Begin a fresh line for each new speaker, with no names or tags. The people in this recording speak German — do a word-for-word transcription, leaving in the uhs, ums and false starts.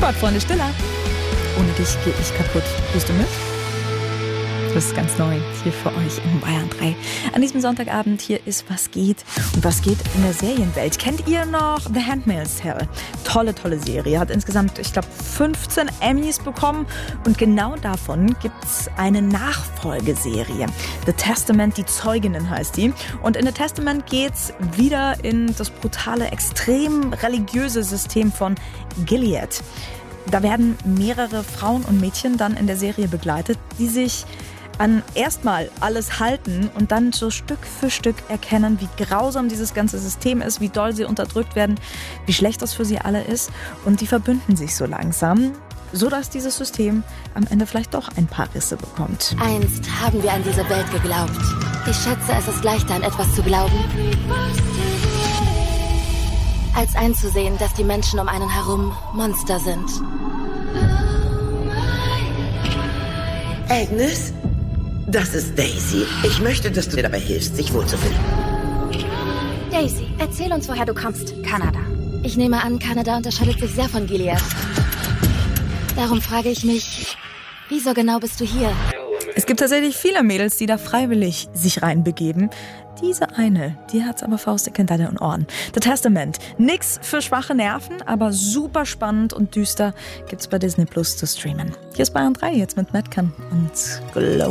Sportfreunde, Stiller. Ohne dich gehe ich kaputt. Bist du mit? Das ist ganz neu hier für euch in Bayern drei. An diesem Sonntagabend hier ist Was geht und was geht in der Serienwelt. Kennt ihr noch The Handmaid's Tale? Tolle, tolle Serie. Hat insgesamt, ich glaube, fünfzehn Emmys bekommen. Und genau davon gibt es eine Nachfolgeserie. The Testament, die Zeuginnen heißt die. Und in The Testament geht es wieder in das brutale, extrem religiöse System von Gilead. Da werden mehrere Frauen und Mädchen dann in der Serie begleitet, die sich an erstmal alles halten und dann so Stück für Stück erkennen, wie grausam dieses ganze System ist, wie doll sie unterdrückt werden, wie schlecht das für sie alle ist. Und die verbünden sich so langsam, sodass dieses System am Ende vielleicht doch ein paar Risse bekommt.
Einst haben wir an diese Welt geglaubt. Ich schätze, es ist leichter, an etwas zu glauben, als einzusehen, dass die Menschen um einen herum Monster sind.
Agnes? Das ist Daisy. Ich möchte, dass du dir dabei hilfst, sich wohlzufühlen.
Daisy, erzähl uns, woher du kommst. Kanada. Ich nehme an, Kanada unterscheidet sich sehr von Gilead. Darum frage ich mich, wieso genau bist du hier?
Es gibt tatsächlich viele Mädels, die da freiwillig sich reinbegeben. Diese eine, die hat's aber faustig hinter den Ohren. The Testament. Nix für schwache Nerven, aber super spannend und düster gibt's bei Disney Plus zu streamen. Hier ist Bayern drei, jetzt mit Madcon und Glow.